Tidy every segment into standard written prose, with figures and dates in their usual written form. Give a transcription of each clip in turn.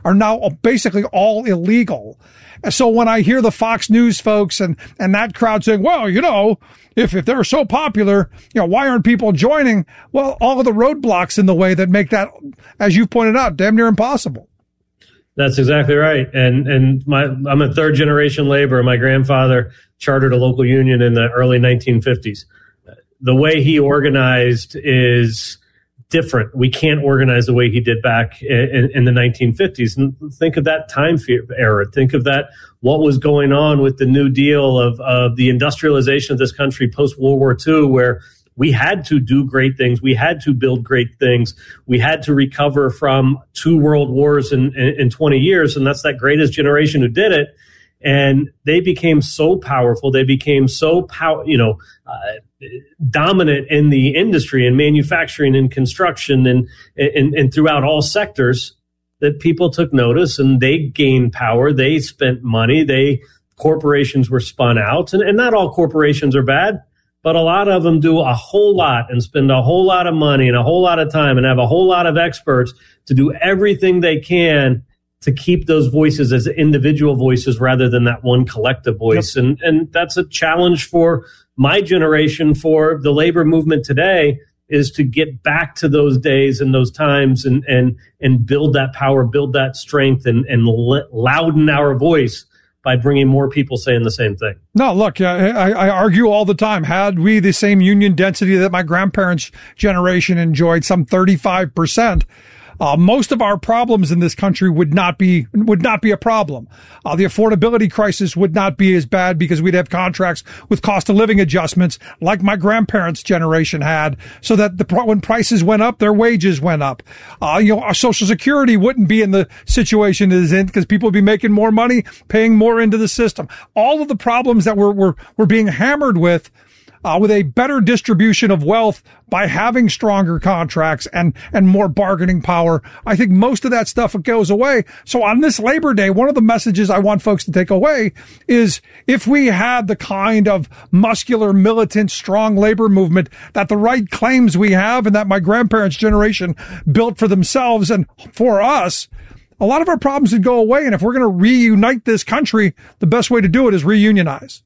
are now basically all illegal. So when I hear the Fox News folks and that crowd saying, well, if they're so popular, why aren't people joining? Well, all of the roadblocks in the way that make that, as you pointed out, damn near impossible. That's exactly right. And I'm a third generation laborer. My grandfather chartered a local union in the early 1950s. The way he organized is different. We can't organize the way he did back in the 1950s. And think of that time era. Think of that, what was going on with the New Deal of the industrialization of this country post World War II, where we had to do great things. We had to build great things. We had to recover from 2 world wars in 20 years. And that's that greatest generation who did it. And they became so powerful. They became so dominant in the industry and manufacturing and construction and throughout all sectors that people took notice and they gained power. They spent money. Corporations were spun out. And not all corporations are bad, but a lot of them do a whole lot and spend a whole lot of money and a whole lot of time and have a whole lot of experts to do everything they can to keep those voices as individual voices rather than that one collective voice. Yep. And that's a challenge for my generation, for the labor movement today, is to get back to those days and those times and build that power, build that strength, and louden our voice by bringing more people saying the same thing. No, look, I argue all the time. Had we the same union density that my grandparents' generation enjoyed, some 35%, most of our problems in this country would not be a problem. The affordability crisis would not be as bad because we'd have contracts with cost of living adjustments like my grandparents' generation had, so that when prices went up, their wages went up. Our Social Security wouldn't be in the situation it is in because people would be making more money, paying more into the system. All of the problems that we're being hammered with a better distribution of wealth by having stronger contracts and more bargaining power, I think most of that stuff goes away. So on this Labor Day, one of the messages I want folks to take away is, if we had the kind of muscular, militant, strong labor movement that the right claims we have and that my grandparents' generation built for themselves and for us, a lot of our problems would go away. And if we're going to reunite this country, the best way to do it is reunionize.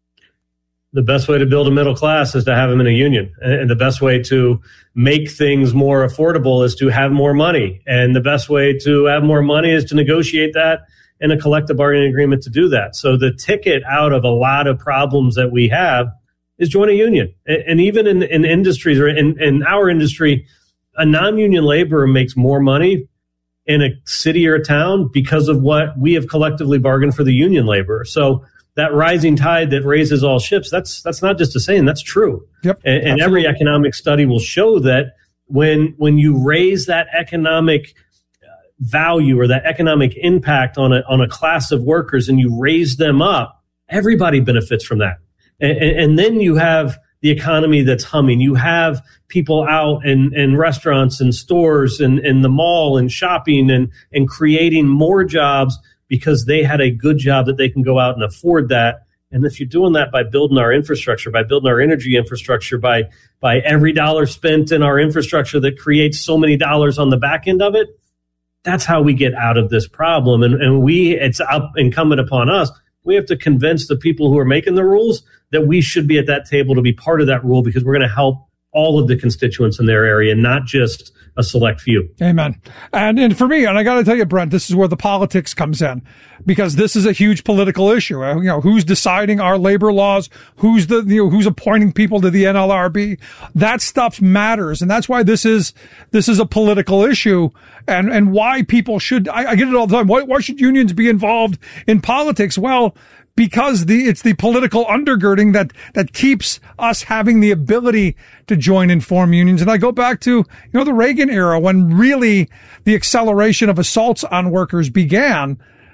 The best way to build a middle class is to have them in a union. And the best way to make things more affordable is to have more money. And the best way to have more money is to negotiate that in a collective bargaining agreement to do that. So the ticket out of a lot of problems that we have is join a union. And even in industries, or in our industry, a non-union laborer makes more money in a city or a town because of what we have collectively bargained for the union laborer. So that rising tide that raises all ships, that's not just a saying, that's true. Yep, and every economic study will show that when you raise that economic value or that economic impact on a class of workers and you raise them up, everybody benefits from that. And then you have the economy that's humming. You have people out in restaurants and stores and in the mall and shopping and creating more jobs because they had a good job that they can go out and afford that. And if you're doing that by building our infrastructure, by building our energy infrastructure, by every dollar spent in our infrastructure that creates so many dollars on the back end of it, that's how we get out of this problem. And it's incumbent upon us. We have to convince the people who are making the rules that we should be at that table to be part of that rule, because we're going to help all of the constituents in their area, not just a select few. Amen. And for me, and I got to tell you, Brent, this is where the politics comes in, because this is a huge political issue. Who's deciding our labor laws? Who's who's appointing people to the NLRB? That stuff matters. And that's why this is a political issue, and why people should, I get it all the time. Why should unions be involved in politics? Well, because it's the political undergirding that keeps us having the ability to join and form unions. And I go back to, the Reagan era, when really the acceleration of assaults on workers began.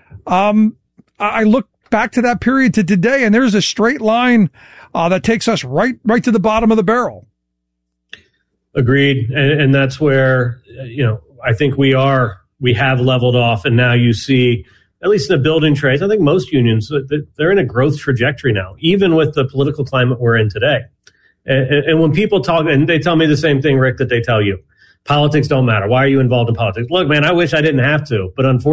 I look back to that period to today, and there's a straight line that takes us right to the bottom of the barrel. Agreed. And that's where, I think we have leveled off, and now you see, at least in the building trades, I think most unions, they're in a growth trajectory now, even with the political climate we're in today. And when people talk, and they tell me the same thing, Rick, that they tell you, politics don't matter. Why are you involved in politics? Look, man, I wish I didn't have to, but unfortunately,